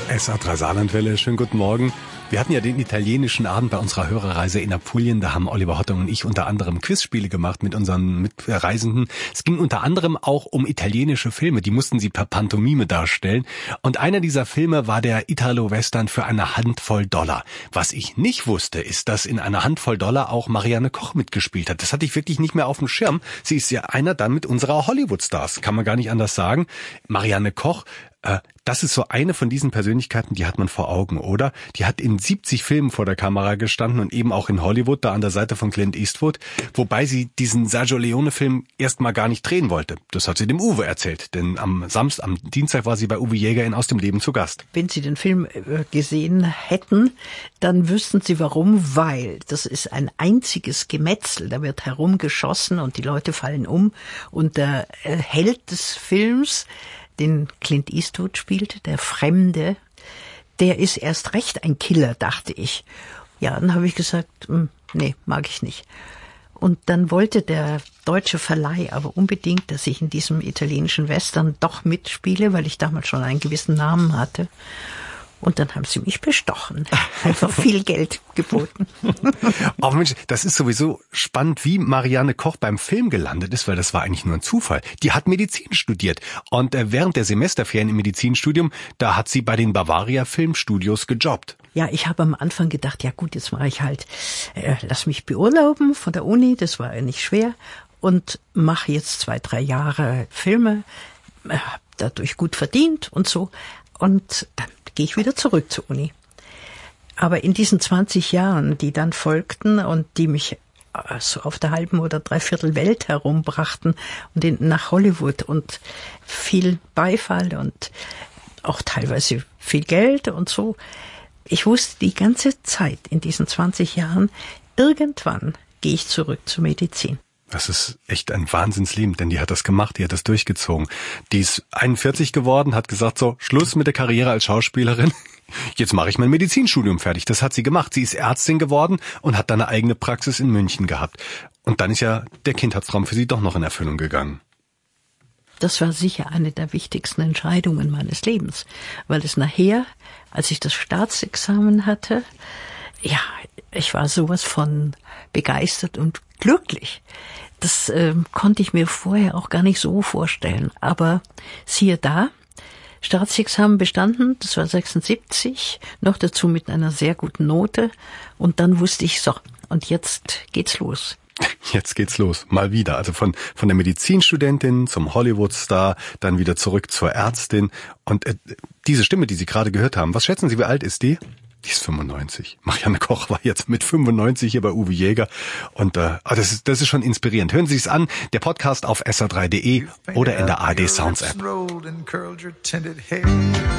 SA3 Saarlandwelle, schönen guten Morgen. Wir hatten ja den italienischen Abend bei unserer Hörerreise in Apulien. Da haben Oliver Hottung und ich unter anderem Quizspiele gemacht mit unseren Mitreisenden. Es ging unter anderem auch um italienische Filme. Die mussten sie per Pantomime darstellen. Und einer dieser Filme war der Italo-Western für eine Handvoll Dollar. Was ich nicht wusste, ist, dass in einer Handvoll Dollar auch Marianne Koch mitgespielt hat. Das hatte ich wirklich nicht mehr auf dem Schirm. Sie ist ja einer dann mit unserer Hollywood-Stars. Kann man gar nicht anders sagen. Marianne Koch, das ist so eine von diesen Persönlichkeiten, die hat man vor Augen, oder? Die hat in 70 Filmen vor der Kamera gestanden und eben auch in Hollywood, da an der Seite von Clint Eastwood, wobei sie diesen Sergio Leone-Film erstmal gar nicht drehen wollte. Das hat sie dem Uwe erzählt, denn am Dienstag war sie bei Uwe Jäger in Aus dem Leben zu Gast. Wenn Sie den Film gesehen hätten, dann wüssten Sie warum, weil das ist ein einziges Gemetzel, da wird herumgeschossen und die Leute fallen um und der Held des Films, den Clint Eastwood spielt, der Fremde, der ist erst recht ein Killer, dachte ich. Ja, dann habe ich gesagt, nee, mag ich nicht. Und dann wollte der deutsche Verleih aber unbedingt, dass ich in diesem italienischen Western doch mitspiele, weil ich damals schon einen gewissen Namen hatte. Und dann haben sie mich bestochen. Einfach viel Geld geboten. Oh Mensch, das ist sowieso spannend, wie Marianne Koch beim Film gelandet ist, weil das war eigentlich nur ein Zufall. Die hat Medizin studiert. Und während der Semesterferien im Medizinstudium, da hat sie bei den Bavaria Filmstudios gejobbt. Ja, ich habe am Anfang gedacht, ja gut, jetzt mache ich halt, lass mich beurlauben von der Uni, das war ja nicht schwer. Und mache jetzt 2-3 Jahre Filme, dadurch gut verdient und so. Und dann gehe ich wieder zurück zur Uni. Aber in diesen 20 Jahren, die dann folgten und die mich so auf der halben oder dreiviertel Welt herumbrachten und nach Hollywood und viel Beifall und auch teilweise viel Geld und so. Ich wusste die ganze Zeit in diesen 20 Jahren, irgendwann gehe ich zurück zur Medizin. Das ist echt ein Wahnsinnsleben, denn die hat das gemacht, die hat das durchgezogen. Die ist 41 geworden, hat gesagt, so, Schluss mit der Karriere als Schauspielerin. Jetzt mache ich mein Medizinstudium fertig. Das hat sie gemacht. Sie ist Ärztin geworden und hat dann eine eigene Praxis in München gehabt. Und dann ist ja der Kindheitstraum für sie doch noch in Erfüllung gegangen. Das war sicher eine der wichtigsten Entscheidungen meines Lebens, weil es nachher, als ich das Staatsexamen hatte, ja, ich war sowas von begeistert und glücklich. Das konnte ich mir vorher auch gar nicht so vorstellen. Aber siehe da, Staatsexamen bestanden, das war 76, noch dazu mit einer sehr guten Note. Und dann wusste ich, so, und jetzt geht's los. Jetzt geht's los, mal wieder. Also von der Medizinstudentin zum Hollywood-Star, dann wieder zurück zur Ärztin. Und diese Stimme, die Sie gerade gehört haben, was schätzen Sie, wie alt ist die? Die ist 95. Marianne Koch war jetzt mit 95 hier bei Uwe Jäger. Und das ist schon inspirierend. Hören Sie es an, der Podcast auf sa3.de oder in der ARD Sounds App.